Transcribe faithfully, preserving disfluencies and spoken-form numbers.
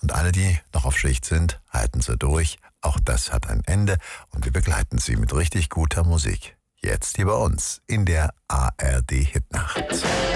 Und alle, die noch auf Schicht sind, halten Sie durch. Auch das hat ein Ende und wir begleiten Sie mit richtig guter Musik. Jetzt hier bei uns in der A R D Hitnacht.